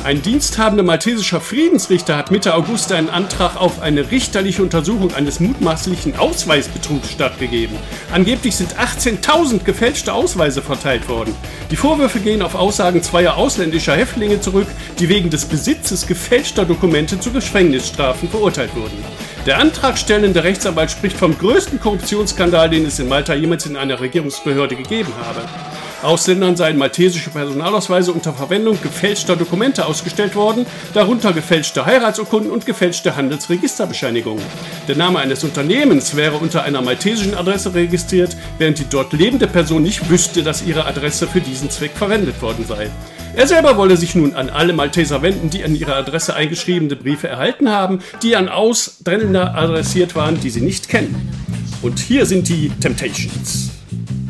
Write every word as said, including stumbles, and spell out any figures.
Ein diensthabender maltesischer Friedensrichter hat Mitte August einen Antrag auf eine richterliche Untersuchung eines mutmaßlichen Ausweisbetrugs stattgegeben. Angeblich sind achtzehntausend gefälschte Ausweise verteilt worden. Die Vorwürfe gehen auf Aussagen zweier ausländischer Häftlinge zurück, die wegen des Besitzes gefälschter Dokumente zu Gefängnisstrafen verurteilt wurden. Der antragstellende Rechtsanwalt spricht vom größten Korruptionsskandal, den es in Malta jemals in einer Regierungsbehörde gegeben habe. Ausländern seien maltesische Personalausweise unter Verwendung gefälschter Dokumente ausgestellt worden, darunter gefälschte Heiratsurkunden und gefälschte Handelsregisterbescheinigungen. Der Name eines Unternehmens wäre unter einer maltesischen Adresse registriert, während die dort lebende Person nicht wüsste, dass ihre Adresse für diesen Zweck verwendet worden sei. Er selber wolle sich nun an alle Malteser wenden, die an ihre Adresse eingeschriebene Briefe erhalten haben, die an Ausländer adressiert waren, die sie nicht kennen. Und hier sind die Temptations.